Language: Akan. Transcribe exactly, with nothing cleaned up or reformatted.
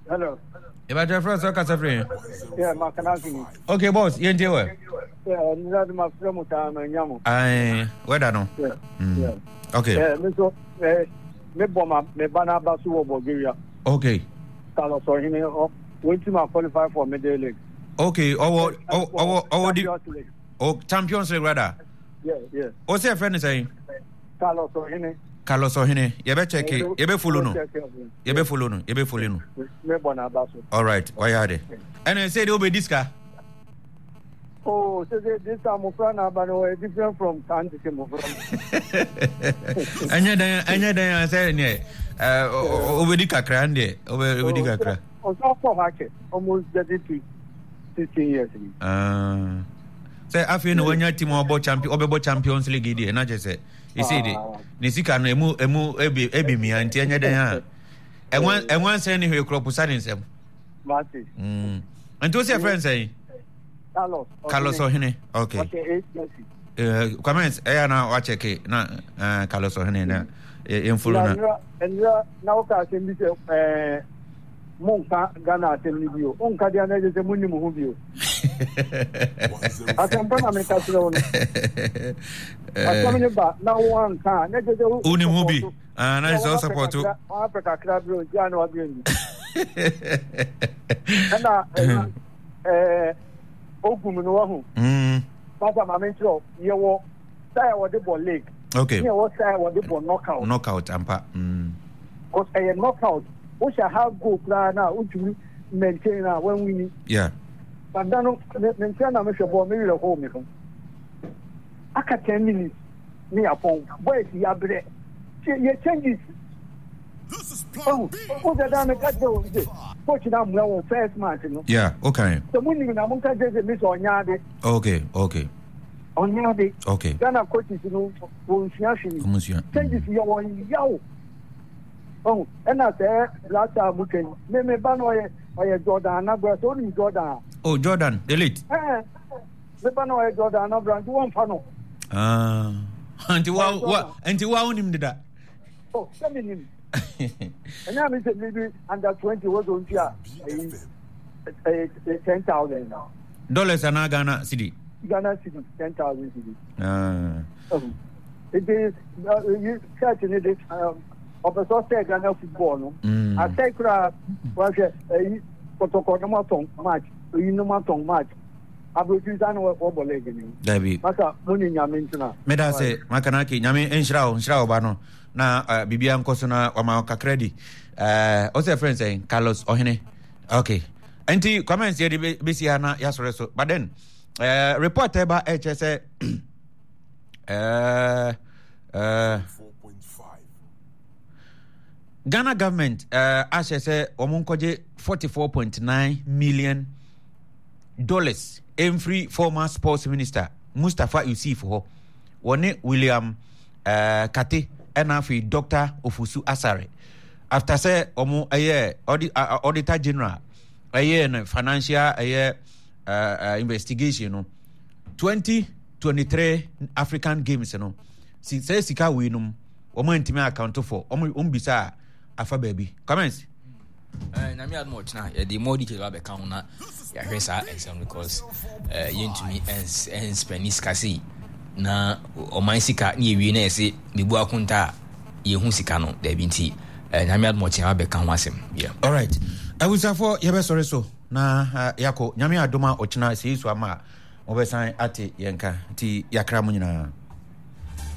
Hello. About your first soccer free. Yeah, Makanaki. Okay, boss. You enjoy. Yeah, not my friend time and Yamu. I where that no? Yeah. Yeah. Okay. Yeah, so eh me bomba me bana basu Bulgaria. Okay. Carlos or him went to my qualify for Middle League. Okay. Oh, oh, oh, oh, the oh Champions League rather. Yeah, yeah. What's your friend saying? Carlos or him. Carlos Ohene, you be check it. You be follow no. You be follow no. You be follow no. All right. Why are they? And I say they obey this car. Oh, so this time of friend are different from time to come from. And you then, and you then I say, yeah. Uh, over the kakra ande, over the kakra. On top of market, almost thirty sixteen years. Ah. Say after no when your team about champion, about Champions League, idi, and I just say. You see the Nisika no emu emu ebi ebi mi anti anya den ha. E wan e wan say ni hwe kropusa den sem. Mati. Mm. And what's your friend saying? Carlos. Carlos Ohene. Okay. Okay, yes. Uh comments e na wa check na uh Carlos Ohene na e follow na. And now ka say mi eh monka Ghana tem ni bio. Onka dia na je se munni mu hu bio. Atampana me ka sira wono. Atamene ba na one kan na je je uni mu bi. Ah na so support. Africa club bro ja no abi ni. Na eh ogum no wa hu. Mm. Papa ma me tro ye wo sai wo de ball league. Okay. Ye wo sai wo de ball knockout. Knockout ampa. Mm. Cause a knockout we shall have go plan now to maintain now when we need. Yeah. But then maintain na me sure boy me will hold me. Aka ten minutes me upon boy si abre. You changes. This is Oh, oh that na ka do. Coach na mo first match no. Yeah, okay. So we need na mo ka je me so nya de. Okay, okay. Onya de. Okay. Ghana coaches no won sia shini. Monsieur. Changes you won yaw. Oh, and I say last time we can me me ban oye oye Jordan na bro so ni Jordan. Oh, Jordan, delete. Eh. Me ban oye Jordan na bro one fan no. Ah. Anti wa wa anti wa unim de da. Oh, send him. And I say maybe under twenty was on here. ten thousand now. Dollars and Ghana city. Ghana city ten thousand city. Ah. Oh. It is you search in it um Opeso say Ghana football no. I say kra wa hwe eh protocol no maton match. You no maton match. Abuti san wo wo bole gini. David. Maka muni nyame ntina. Meda say makanaki nyame enhira enhira oba no. Na uh, bibia nkoso na wama ka credit. Uh also friend saying Carlos Ohene. Okay. Enti comments here be be see na ya sore so. But then uh report eba H S uh uh Ghana government uh as say omunkoje forty-four point nine million dollars every former sports minister Mustafa Yusuf ho wone William uh Kate and afi Doctor Ofusu Asare after say omo aye auditor general aye financial aye uh, uh, investigation no twenty twenty-three African Games no si say sika we no omo ntimi account for omo umbisa afa baby comments eh na me ad much na the more detail about account na ya hwesa exam because eh yentumi ens ens penis kasi na oman sika na ewie na ese mebu akunta ye hu sika no da bi nti eh na me ad much na about account wasem yeah. All right, I was for yebe sore so na uh, yako nyame adoma ochina sei so ama obesan ate yenka ti yakra mu nyina.